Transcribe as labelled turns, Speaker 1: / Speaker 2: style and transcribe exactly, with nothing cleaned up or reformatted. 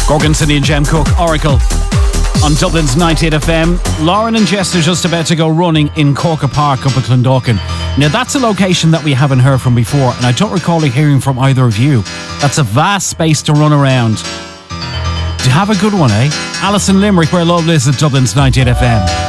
Speaker 1: Gorgon City and Jem Cook, Oracle. On Dublin's ninety-eight F M, Lauren and Jess are just about to go running in Corca Park up at Clondalkin. Now that's a location that we haven't heard from before, and I don't recall hearing from either of you. That's a vast space to run around. To have a good one, eh? Alison Limerick, where love lives at Dublin's ninety-eight F M.